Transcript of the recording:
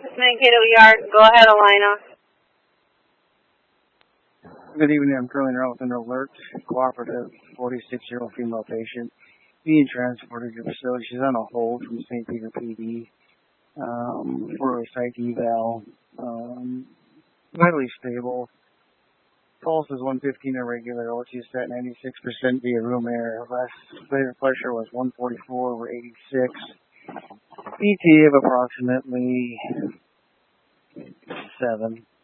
Mankato Yard. Go ahead, Alina. Good evening. I'm currently around with an alert. Cooperative 46-year-old female patient being transported to the facility. She's on a hold from St. Peter PD for a psych eval. Vitally stable. Pulse is 115 irregular. OT is set 96% via room air. Last blood pressure was 144 over 86. PT of approximately 7.